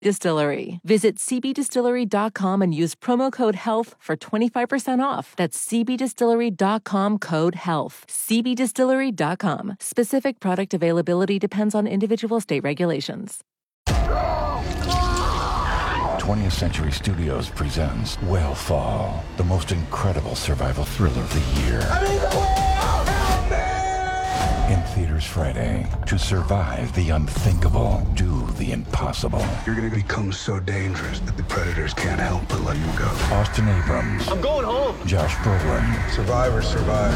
Distillery. Visit cbdistillery.com and use promo code HEALTH for 25% off. That's cbdistillery.com, code HEALTH. cbdistillery.com. Specific product availability depends on individual state regulations. 20th Century Studios presents Whale the most incredible survival thriller of the year. I'm in the whale! Help me! In theaters Friday. To survive the unthinkable, do the impossible. You're gonna become so dangerous that the predators can't help but let you go. Austin Abrams. I'm going home. Josh Brolin. Survivors survive.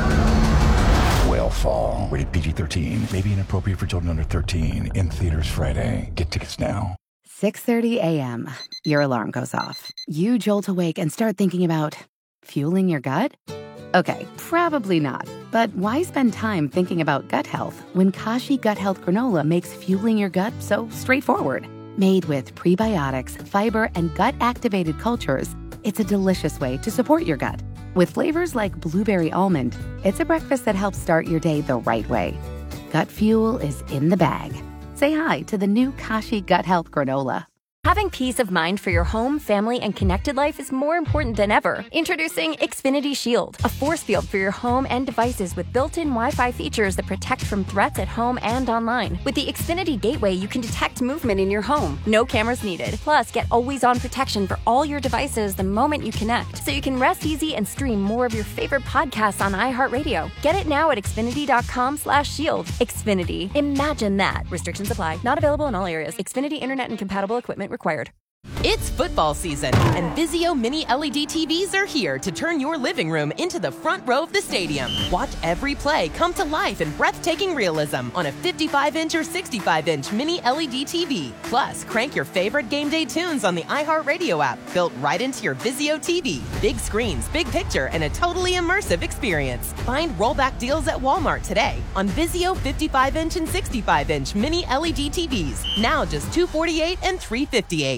Whale. Rated PG-13. May be inappropriate for children under 13. In theaters Friday. Get tickets now. 6:30 a.m. Your alarm goes off. You jolt awake and start thinking about fueling your gut? Okay, probably not. But why spend time thinking about gut health when Kashi Gut Health Granola makes fueling your gut so straightforward? Made with prebiotics, fiber, and gut-activated cultures, it's a delicious way to support your gut. With flavors like blueberry almond, it's a breakfast that helps start your day the right way. Gut fuel is in the bag. Say hi to the new Kashi Gut Health Granola. Having peace of mind for your home, family, and connected life is more important than ever. Introducing Xfinity Shield, a force field for your home and devices with built-in Wi-Fi features that protect from threats at home and online. With the Xfinity Gateway, you can detect movement in your home. No cameras needed. Plus, get always-on protection for all your devices the moment you connect, so you can rest easy and stream more of your favorite podcasts on iHeartRadio. Get it now at Xfinity.com/shield. Xfinity. Imagine that. Restrictions apply. Not available in all areas. Xfinity Internet and compatible equipment required. It's football season, and Vizio Mini LED TVs are here to turn your living room into the front row of the stadium. Watch every play come to life in breathtaking realism on a 55-inch or 65-inch Mini LED TV. Plus, crank your favorite game day tunes on the iHeartRadio app, built right into your Vizio TV. Big screens, big picture, and a totally immersive experience. Find rollback deals at Walmart today on Vizio 55-inch and 65-inch Mini LED TVs. Now just $248 and $358.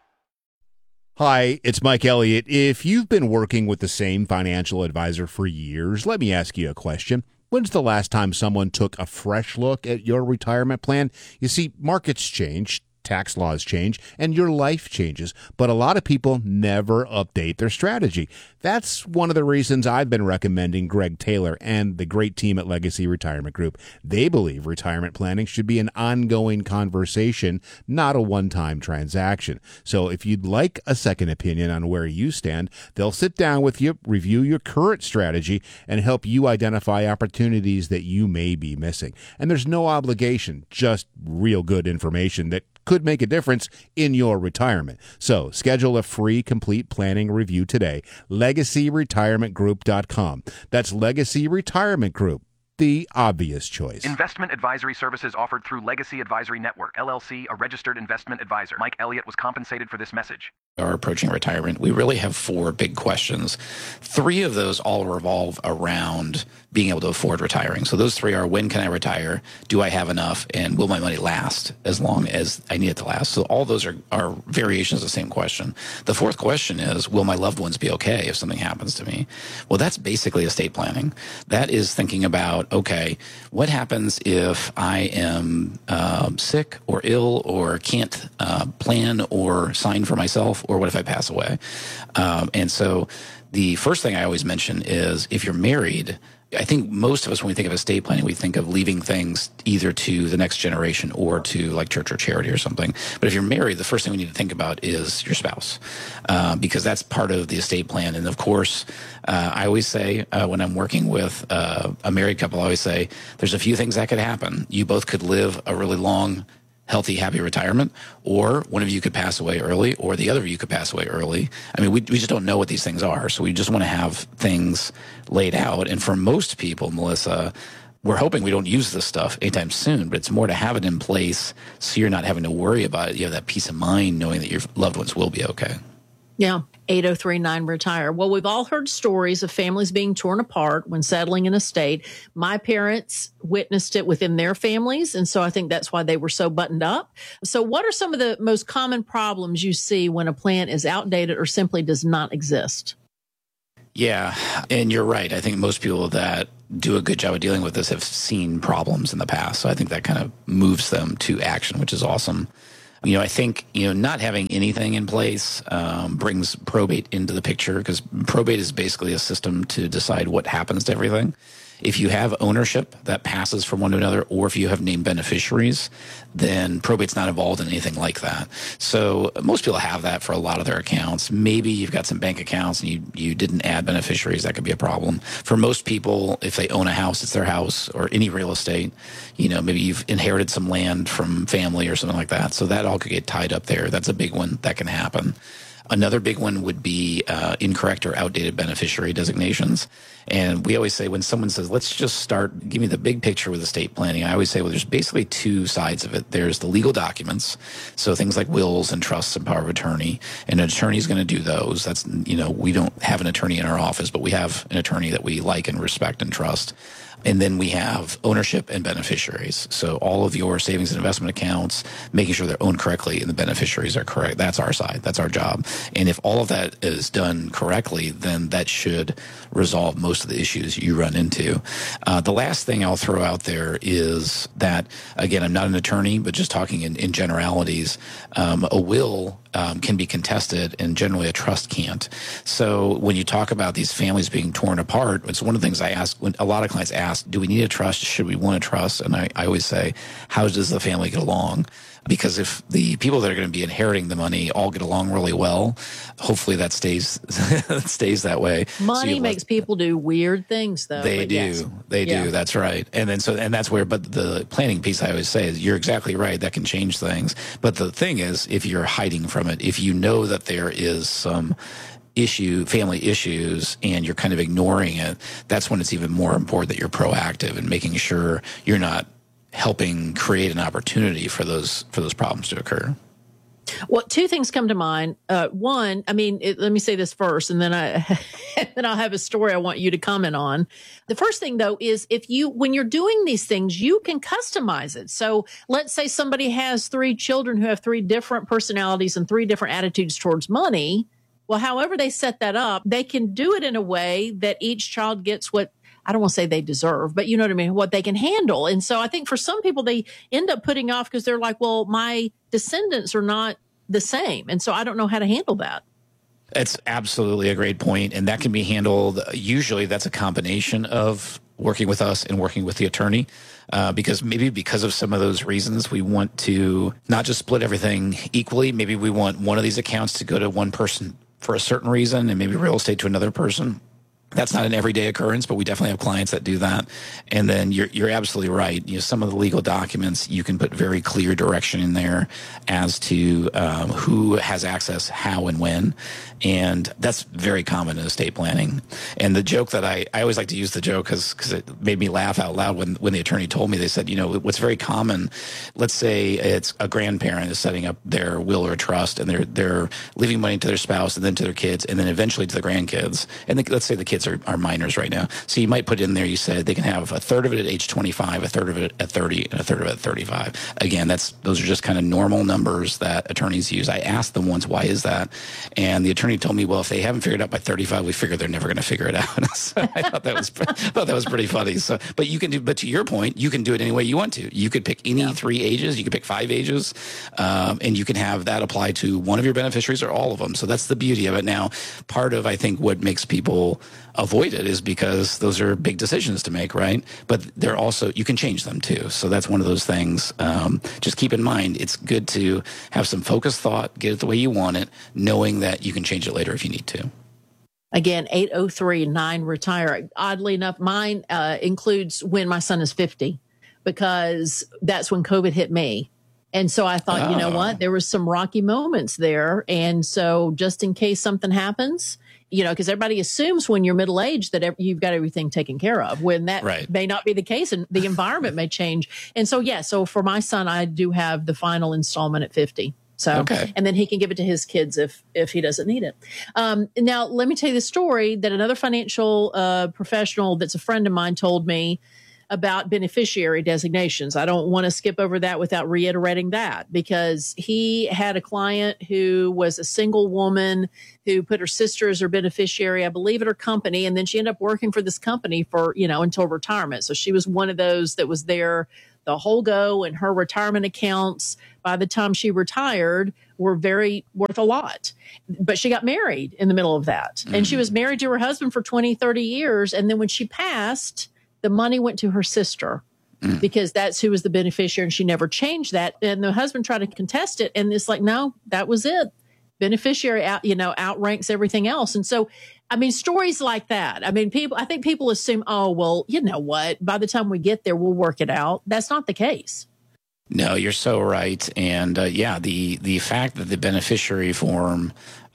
Hi, it's Mike Elliott. If you've been working with the same financial advisor for years, let me ask you a question. When's the last time someone took a fresh look at your retirement plan? You see, markets change, tax laws change, and your life changes, but a lot of people never update their strategy. That's one of the reasons I've been recommending Greg Taylor and the great team at Legacy Retirement Group. They believe retirement planning should be an ongoing conversation, not a one-time transaction. So if you'd like a second opinion on where you stand, they'll sit down with you, review your current strategy, and help you identify opportunities that you may be missing. And there's no obligation, just real good information that could make a difference in your retirement. So schedule a free complete planning review today. LegacyRetirementGroup.com. That's Legacy Retirement Group, the obvious choice. Investment advisory services offered through Legacy Advisory Network, LLC, a registered investment advisor. Mike Elliott was compensated for this message. Are approaching retirement, we really have four big questions. Three of those all revolve around being able to afford retiring. So those three are: when can I retire? Do I have enough? And will my money last as long as I need it to last? So all those are variations of the same question. The fourth question is, will my loved ones be okay if something happens to me? Well, that's basically estate planning. That is thinking about, okay, what happens if I am sick or ill or can't plan or sign for myself? Or what if I pass away? And so the first thing I always mention is, if you're married, I think most of us, when we think of estate planning, we think of leaving things either to the next generation or to like church or charity or something. But if you're married, the first thing we need to think about is your spouse, because that's part of the estate plan. And of course, I always say when I'm working with a married couple, I always say there's a few things that could happen. You both could live a really long, healthy, happy retirement, or one of you could pass away early, or the other of you could pass away early. I mean, we just don't know what these things are, so we just want to have things laid out. And for most people, Melissa, we're hoping we don't use this stuff anytime soon, but it's more to have it in place so you're not having to worry about it. You have that peace of mind knowing that your loved ones will be okay. Yeah. 803-9-RETIRE. Well, we've all heard stories of families being torn apart when settling in a state. My parents witnessed it within their families, and so I think that's why they were so buttoned up. So what are some of the most common problems you see when a plan is outdated or simply does not exist? Yeah, and you're right. I think most people that do a good job of dealing with this have seen problems in the past. So I think that kind of moves them to action, which is awesome. I think, not having anything in place brings probate into the picture, because probate is basically a system to decide what happens to everything. If you have ownership that passes from one to another, or if you have named beneficiaries, then probate's not involved in anything like that. So most people have that for a lot of their accounts. Maybe you've got some bank accounts and you didn't add beneficiaries. That could be a problem. For most people, if they own a house, it's their house, or any real estate. Maybe you've inherited some land from family or something like that. So that all could get tied up there. That's a big one that can happen. Another big one would be incorrect or outdated beneficiary designations. And we always say, when someone says, let's just give me the big picture with estate planning, I always say, well, there's basically two sides of it. There's the legal documents, so things like wills and trusts and power of attorney, and an attorney is going to do those. That's, we don't have an attorney in our office, but we have an attorney that we like and respect and trust. And then we have ownership and beneficiaries. So all of your savings and investment accounts, making sure they're owned correctly and the beneficiaries are correct. That's our side. That's our job. And if all of that is done correctly, then that should resolve most of the issues you run into. The last thing I'll throw out there is that, again, I'm not an attorney, but just talking in generalities, a will can be contested, and generally a trust can't. So when you talk about these families being torn apart, it's one of the things I ask when a lot of clients ask, do we need a trust? Should we want a trust? And I always say, how does the family get along? Because if the people that are going to be inheriting the money all get along really well, hopefully that stays that way. Money makes people do weird things, though. They do. That's right. And that's where. But the planning piece, I always say, is you're exactly right. That can change things. But the thing is, if you're hiding from it, if you know that there is some family issues, and you're kind of ignoring it, that's when it's even more important that you're proactive and making sure you're not helping create an opportunity for those problems to occur. Well, two things come to mind. One, let me say this first, and then I'll have a story I want you to comment on. The first thing, though, is when you're doing these things, you can customize it. So let's say somebody has 3 children who have 3 different personalities and 3 different attitudes towards money. Well, however they set that up, they can do it in a way that each child gets what, I don't want to say they deserve, but you know what I mean, what they can handle. And so I think for some people, they end up putting off because they're like, well, my descendants are not the same. And so I don't know how to handle that. That's absolutely a great point. And that can be handled. Usually that's a combination of working with us and working with the attorney. Because of some of those reasons, we want to not just split everything equally. Maybe we want one of these accounts to go to one person for a certain reason, and maybe real estate to another person. That's not an everyday occurrence, but we definitely have clients that do that. And then you're absolutely right. Some of the legal documents, you can put very clear direction in there as to who has access, how, and when. And that's very common in estate planning. And the joke that I always like to use the joke because it made me laugh out loud when the attorney told me, they said, what's very common, let's say it's a grandparent is setting up their will or trust, and they're leaving money to their spouse and then to their kids and then eventually to the grandkids. And let's say the kids are minors right now. So you might put in there, you said they can have a third of it at age 25, a third of it at 30, and a third of it at 35. Again, those are just kind of normal numbers that attorneys use. I asked them once, why is that? And the attorney told me, well, if they haven't figured it out by 35, we figure they're never going to figure it out. So I thought that was pretty funny. So, but to your point, you can do it any way you want to. You could pick any 3 ages. You could pick 5 ages, and you can have that apply to one of your beneficiaries or all of them. So that's the beauty of it. Now, part of, I think, what makes people avoid it is because those are big decisions to make, right? But they're also, you can change them too. So that's one of those things. Just keep in mind, it's good to have some focused thought, get it the way you want it, knowing that you can change it later if you need to. Again, 803-9-RETIRE. Oddly enough, mine includes when my son is 50, because that's when COVID hit me. And so I thought, you know what, there was some rocky moments there. And so just in case something happens, because everybody assumes when you're middle-aged that you've got everything taken care of, when that may not be the case, and the environment may change. And so, so for my son, I do have the final installment at 50. So, and then he can give it to his kids if he doesn't need it. Now, let me tell you the story that another financial professional that's a friend of mine told me about beneficiary designations. I don't want to skip over that without reiterating that, because he had a client who was a single woman who put her sister as her beneficiary, I believe, at her company. And then she ended up working for this company for, until retirement. So she was one of those that was there the whole go, and her retirement accounts by the time she retired were worth a lot. But she got married in the middle of that. Mm-hmm. And she was married to her husband for 20, 30 years. And then when she passed, the money went to her sister because that's who was the beneficiary, and she never changed that. And the husband tried to contest it, and it's like, no, that was it. Beneficiary outranks everything else. And so, I mean, stories like that. I mean, I think people assume, oh, well, you know what? By the time we get there, we'll work it out. That's not the case. No, you're so right. And the fact that the beneficiary form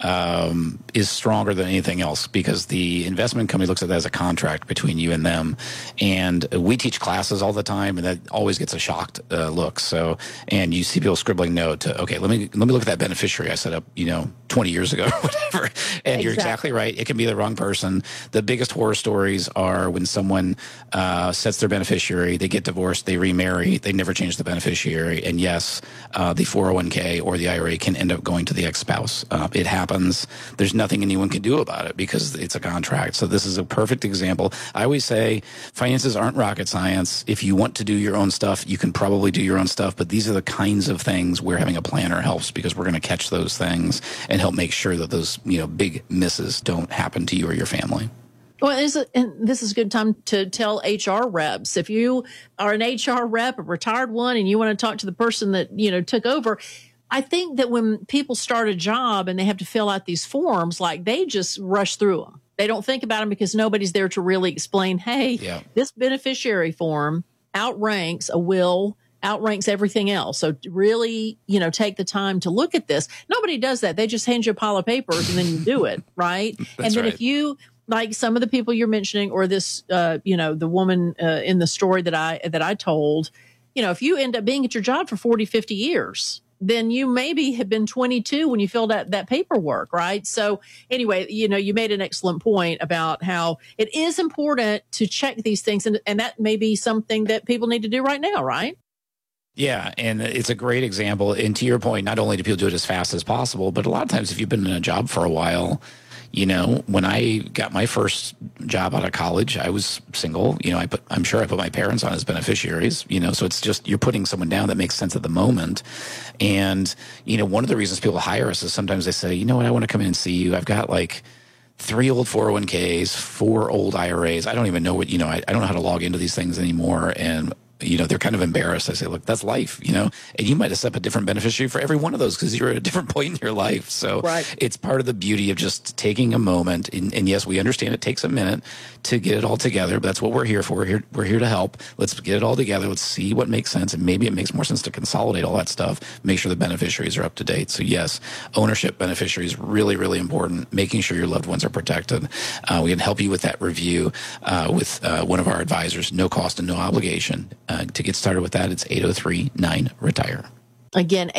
is stronger than anything else, because the investment company looks at that as a contract between you and them. And we teach classes all the time, and that always gets a shocked look. So, and you see people scribbling note to, okay, let me look at that beneficiary I set up, 20 years ago or whatever. And You're exactly right. It can be the wrong person. The biggest horror stories are when someone sets their beneficiary, they get divorced, they remarry, they never change the beneficiary. And yes, the 401k or the IRA can end up going to the ex-spouse. It happens. There's nothing anyone can do about it because it's a contract. So this is a perfect example. I always say finances aren't rocket science. If you want to do your own stuff, you can probably do your own stuff. But these are the kinds of things where having a planner helps, because we're going to catch those things and help make sure that those big misses don't happen to you or your family. Well, and this is a good time to tell HR reps. If you are an HR rep, a retired one, and you want to talk to the person that, took over, I think that when people start a job and they have to fill out these forms, like, they just rush through them. They don't think about them because nobody's there to really explain, hey, this beneficiary form outranks a will, outranks everything else. So really, take the time to look at this. Nobody does that. They just hand you a pile of papers and then you do it, right? And then if you, like some of the people you're mentioning, or this, the woman in the story that I told, if you end up being at your job for 40, 50 years, then you maybe have been 22 when you filled out that paperwork, right? So anyway, you made an excellent point about how it is important to check these things. And that may be something that people need to do right now, right? Yeah, and it's a great example. And to your point, not only do people do it as fast as possible, but a lot of times if you've been in a job for a while, when I got my first job out of college, I was single. I'm sure I put my parents on as beneficiaries, so it's just, you're putting someone down that makes sense at the moment. And, one of the reasons people hire us is sometimes they say, I want to come in and see you. I've got like 3 old 401ks, 4 old IRAs. I don't even know what, I don't know how to log into these things anymore. And they're kind of embarrassed. I say, look, that's life, and you might have set up a different beneficiary for every one of those because you're at a different point in your life. So It's part of the beauty of just taking a moment. And yes, we understand it takes a minute to get it all together, but that's what we're here for. We're here to help. Let's get it all together. Let's see what makes sense. And maybe it makes more sense to consolidate all that stuff, make sure the beneficiaries are up to date. So yes, ownership beneficiary is really, really important, making sure your loved ones are protected. We can help you with that review with one of our advisors, no cost and no obligation. To get started with that, it's 803-9-RETIRE. Again,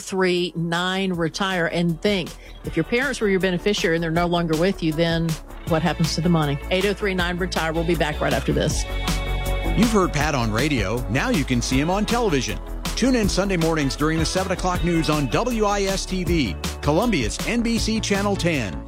803-9-RETIRE. And think, if your parents were your beneficiary and they're no longer with you, then what happens to the money? 803-9-RETIRE. We'll be back right after this. You've heard Pat on radio. Now you can see him on television. Tune in Sunday mornings during the 7 o'clock news on WIS-TV, Columbia's NBC Channel 10.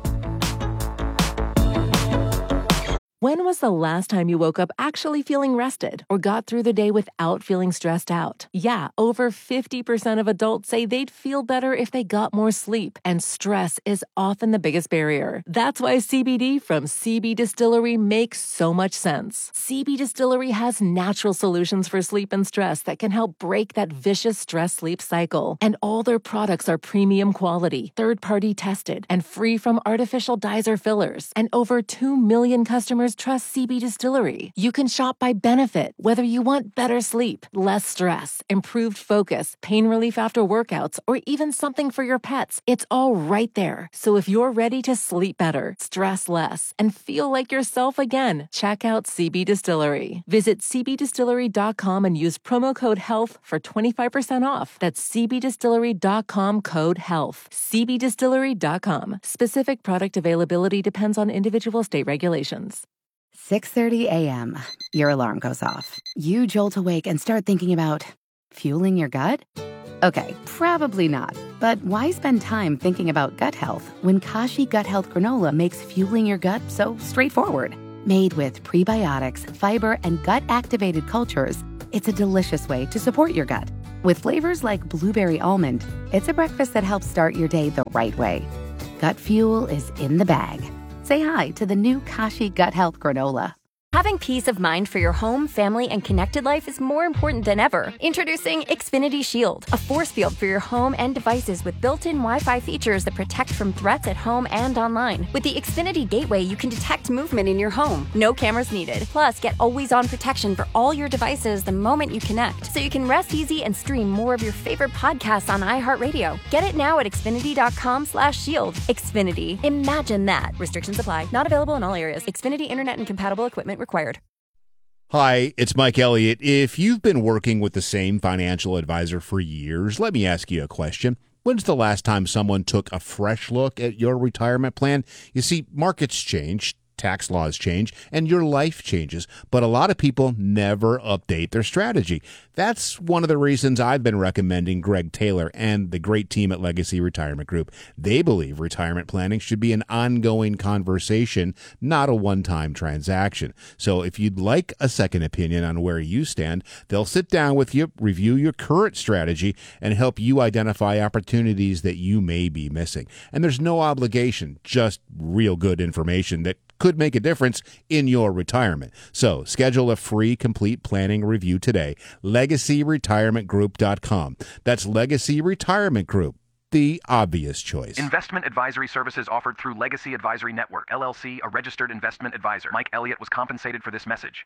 When was the last time you woke up actually feeling rested or got through the day without feeling stressed out? Yeah, over 50% of adults say they'd feel better if they got more sleep, and stress is often the biggest barrier. That's why CBD from CB Distillery makes so much sense. CB Distillery has natural solutions for sleep and stress that can help break that vicious stress-sleep cycle. And all their products are premium quality, third-party tested, and free from artificial dyes or fillers. And over 2 million customers trust CB Distillery. You can shop by benefit, whether you want better sleep, less stress, improved focus, pain relief after workouts, or even something for your pets. It's all right there. So if you're ready to sleep better, stress less, and feel like yourself again, check out CB Distillery. Visit cbdistillery.com and use promo code HEALTH for 25% off. That's cbdistillery.com, code HEALTH. cbdistillery.com. Specific product availability depends on individual state regulations. 6:30 a.m. Your alarm goes off. You jolt awake and start thinking about fueling your gut? Okay, probably not. But why spend time thinking about gut health when Kashi Gut Health Granola makes fueling your gut so straightforward? Made with prebiotics, fiber, and gut-activated cultures, it's a delicious way to support your gut. With flavors like blueberry almond, it's a breakfast that helps start your day the right way. Gut Fuel is in the bag. Say hi to the new Kashi Gut Health Granola. Having peace of mind for your home, family, and connected life is more important than ever. Introducing Xfinity Shield, a force field for your home and devices with built-in Wi-Fi features that protect from threats at home and online. With the Xfinity Gateway, you can detect movement in your home. No cameras needed. Plus, get always-on protection for all your devices the moment you connect, so you can rest easy and stream more of your favorite podcasts on iHeartRadio. Get it now at Xfinity.com/shield. Xfinity. Imagine that. Restrictions apply. Not available in all areas. Xfinity Internet and compatible equipment required. Hi, it's Mike Elliott. If you've been working with the same financial advisor for years, let me ask you a question. When's the last time someone took a fresh look at your retirement plan? You see, markets change, tax laws change, and your life changes, but a lot of people never update their strategy. That's one of the reasons I've been recommending Greg Taylor and the great team at Legacy Retirement Group. They believe retirement planning should be an ongoing conversation, not a one-time transaction. So if you'd like a second opinion on where you stand, they'll sit down with you, review your current strategy, and help you identify opportunities that you may be missing. And there's no obligation, just real good information that could make a difference in your retirement. So schedule a free complete planning review today. LegacyRetirementGroup.com. That's Legacy Retirement Group, the obvious choice. Investment advisory services offered through Legacy Advisory Network, LLC, a registered investment advisor. Mike Elliott was compensated for this message.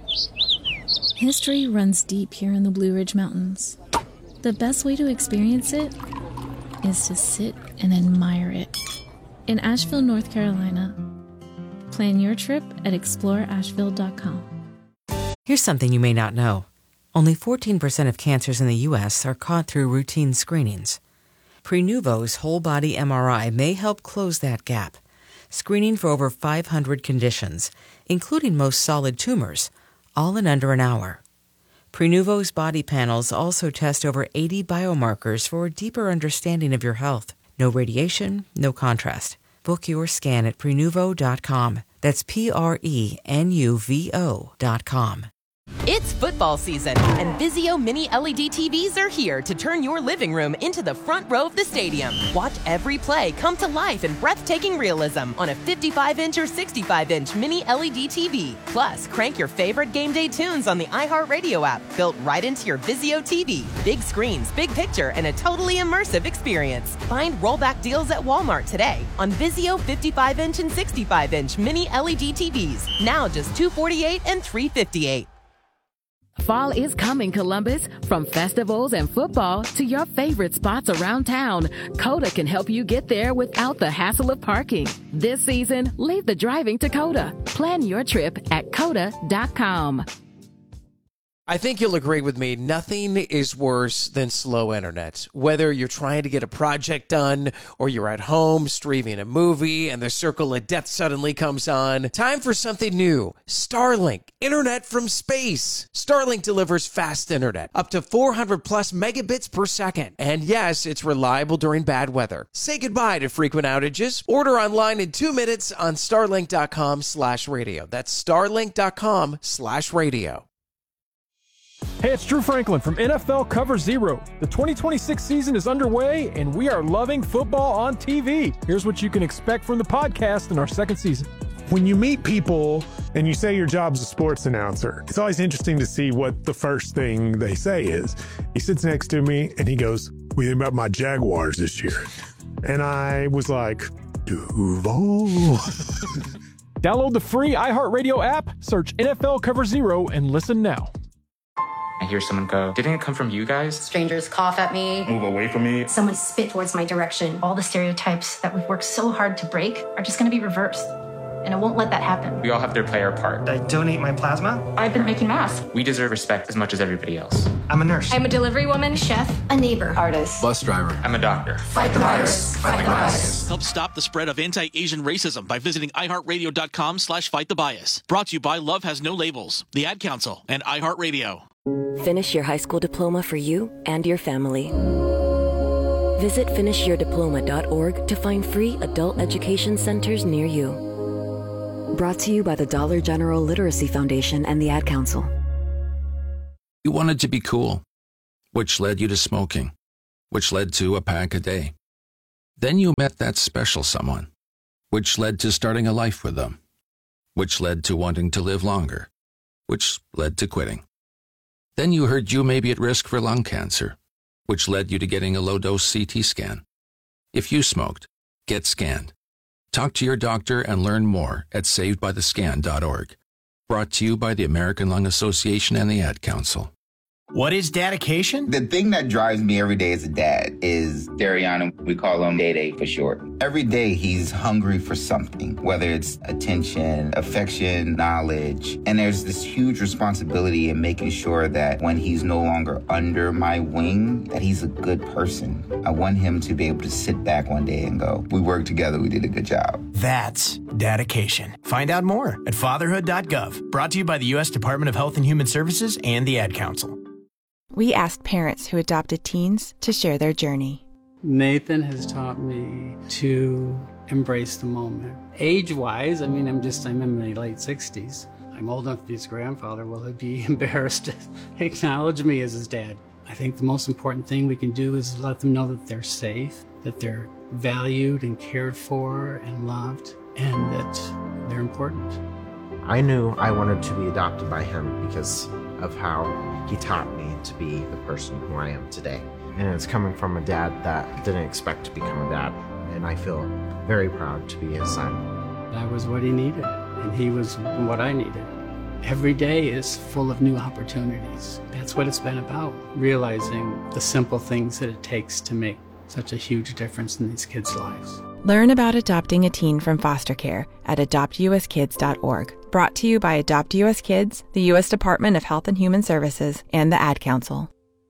History runs deep here in the Blue Ridge Mountains. The best way to experience it is to sit and admire it. In Asheville, North Carolina, plan your trip at exploreasheville.com. Here's something you may not know. Only 14% of cancers in the U.S. are caught through routine screenings. Prenuvo's whole-body MRI may help close that gap, screening for over 500 conditions, including most solid tumors, all in under an hour. Prenuvo's body panels also test over 80 biomarkers for a deeper understanding of your health. No radiation, no contrast. Book your scan at Prenuvo.com. That's Prenuvo.com. It's football season, and Vizio Mini LED TVs are here to turn your living room into the front row of the stadium. Watch every play come to life in breathtaking realism on a 55-inch or 65-inch Mini LED TV. Plus, crank your favorite game day tunes on the iHeartRadio app, built right into your Vizio TV. Big screens, big picture, and a totally immersive experience. Find rollback deals at Walmart today on Vizio 55-inch and 65-inch Mini LED TVs. Now just $248 and $358. Fall is coming, Columbus. From festivals and football to your favorite spots around town, Coda can help you get there without the hassle of parking. This season, leave the driving to Coda. Plan your trip at Coda.com. I think you'll agree with me, nothing is worse than slow internet. Whether you're trying to get a project done or you're at home streaming a movie and the circle of death suddenly comes on, time for something new. Starlink, internet from space. Starlink delivers fast internet, up to 400 plus megabits per second. And yes, it's reliable during bad weather. Say goodbye to frequent outages. Order online in 2 minutes on starlink.com/radio. That's starlink.com/radio. Hey, it's Drew Franklin from NFL Cover Zero. The 2026 season is underway, and we are loving football on TV. Here's what you can expect from the podcast in our second season. When you meet people and you say your job's a sports announcer, it's always interesting to see what the first thing they say is. He sits next to me, and he goes, "What do you think about my Jaguars this year?" And I was like, Duval. Download the free iHeartRadio app, search NFL Cover Zero, and listen now. I hear someone go, "Didn't it come from you guys?" Strangers cough at me. Move away from me. Someone spit towards my direction. All the stereotypes that we've worked so hard to break are just going to be reversed. And I won't let that happen. We all have to play our part. I donate my plasma. I've been making masks. We deserve respect as much as everybody else. I'm a nurse. I'm a delivery woman, chef, a neighbor, artist, bus driver. I'm a doctor. Fight the virus. Fight the bias. Help stop the spread of anti-Asian racism by visiting iHeartRadio.com/fightthebias. Brought to you by Love Has No Labels, the Ad Council, and iHeartRadio. Finish your high school diploma for you and your family. Visit finishyourdiploma.org to find free adult education centers near you. Brought to you by the Dollar General Literacy Foundation and the Ad Council. You wanted to be cool, which led you to smoking, which led to a pack a day. Then you met that special someone, which led to starting a life with them, which led to wanting to live longer, which led to quitting. Then you heard you may be at risk for lung cancer, which led you to getting a low-dose CT scan. If you smoked, get scanned. Talk to your doctor and learn more at savedbythescan.org. Brought to you by the American Lung Association and the Ad Council. What is dedication? The thing that drives me every day as a dad is Dariana. We call him Day for short. Every day he's hungry for something, whether it's attention, affection, knowledge. And there's this huge responsibility in making sure that when he's no longer under my wing, that he's a good person. I want him to be able to sit back one day and go, we worked together, we did a good job. That's dedication. Find out more at fatherhood.gov. Brought to you by the U.S. Department of Health and Human Services and the Ad Council. We asked parents who adopted teens to share their journey. Nathan has taught me to embrace the moment. Age-wise, I'm in my late 60s. I'm old enough to be his grandfather. Will he be embarrassed to acknowledge me as his dad? I think the most important thing we can do is let them know that they're safe, that they're valued and cared for and loved, and that they're important. I knew I wanted to be adopted by him because of how he taught me to be the person who I am today. And it's coming from a dad that didn't expect to become a dad. And I feel very proud to be his son. I was what he needed, and he was what I needed. Every day is full of new opportunities. That's what it's been about, realizing the simple things that it takes to make such a huge difference in these kids' lives. Learn about adopting a teen from foster care at adoptuskids.org. Brought to you by Adopt U.S. Kids, the U.S. Department of Health and Human Services, and the Ad Council.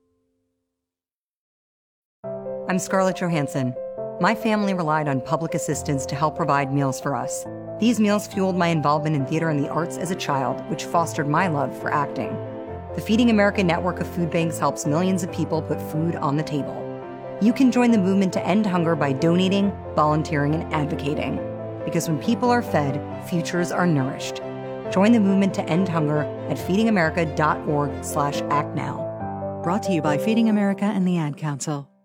I'm Scarlett Johansson. My family relied on public assistance to help provide meals for us. These meals fueled my involvement in theater and the arts as a child, which fostered my love for acting. The Feeding America network of food banks helps millions of people put food on the table. You can join the movement to end hunger by donating, volunteering, and advocating. Because when people are fed, futures are nourished. Join the movement to end hunger at feedingamerica.org/actnow. Brought to you by Feeding America and the Ad Council.